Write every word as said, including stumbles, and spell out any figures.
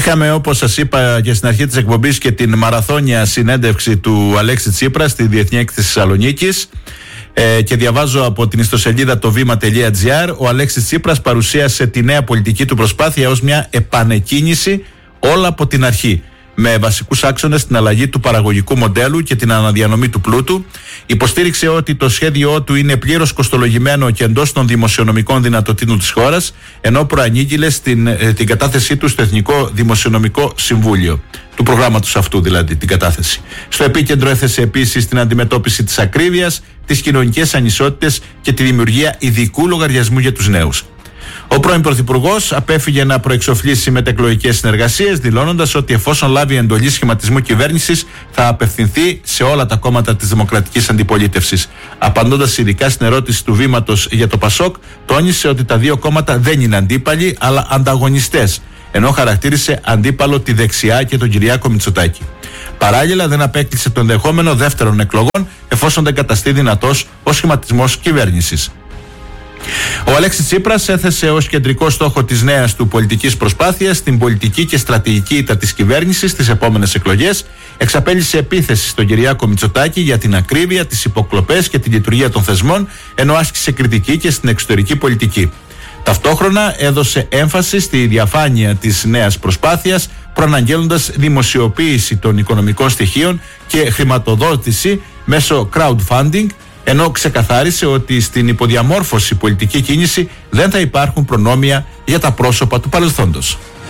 Είχαμε, όπως σας είπα και στην αρχή της εκπομπής, και την μαραθώνια συνέντευξη του Αλέξη Τσίπρα στη Διεθνή Έκθεση Θεσσαλονίκης. Ε, και διαβάζω από την ιστοσελίδα το βήμα τελεία gr. Ο Αλέξης Τσίπρας παρουσίασε τη νέα πολιτική του προσπάθεια ως μια επανεκκίνηση όλα από την αρχή, με βασικούς άξονες την αλλαγή του παραγωγικού μοντέλου και την αναδιανομή του πλούτου. Υποστήριξε ότι το σχέδιό του είναι πλήρως κοστολογημένο και εντός των δημοσιονομικών δυνατοτήτων της χώρας, ενώ προανήγγειλε στην, ε, την κατάθεσή του στο Εθνικό Δημοσιονομικό Συμβούλιο, του προγράμματος αυτού δηλαδή την κατάθεση. Στο επίκεντρο έθεσε επίσης την αντιμετώπιση της ακρίβειας, τις κοινωνικές ανισότητες και τη δημιουργία ειδικού λογαριασμού για τους νέους. Ο πρώην Πρωθυπουργός απέφυγε να προεξοφλήσει μετεκλογικές συνεργασίες, δηλώνοντας ότι εφόσον λάβει εντολή σχηματισμού κυβέρνησης θα απευθυνθεί σε όλα τα κόμματα της δημοκρατικής αντιπολίτευσης. Απαντώντας ειδικά στην ερώτηση του Βήματος για το Πασόκ, τόνισε ότι τα δύο κόμματα δεν είναι αντίπαλοι αλλά ανταγωνιστές, ενώ χαρακτήρισε αντίπαλο τη δεξιά και τον Κυριάκο Μητσοτάκη. Παράλληλα, δεν απέκλεισε το ενδεχόμενο δεύτερων εκλογών εφόσον δεν καταστεί δυνατός ο σχηματισμός κυβέρνησης. Ο Αλέξης Τσίπρας έθεσε ως κεντρικό στόχο της νέας του πολιτικής προσπάθειας την πολιτική και στρατηγική ήττα της κυβέρνησης στις επόμενες εκλογές. Εξαπέλυσε επίθεση στον Κυριάκο Μητσοτάκη για την ακρίβεια, τις υποκλοπές και τη λειτουργία των θεσμών, ενώ άσκησε κριτική και στην εξωτερική πολιτική. Ταυτόχρονα έδωσε έμφαση στη διαφάνεια της νέας προσπάθειας, προαναγγέλλοντας δημοσιοποίηση των οικονομικών στοιχείων και χρηματοδότηση μέσω crowdfunding, ενώ ξεκαθάρισε ότι στην υποδιαμόρφωση πολιτική κίνηση δεν θα υπάρχουν προνόμια για τα πρόσωπα του παρελθόντος.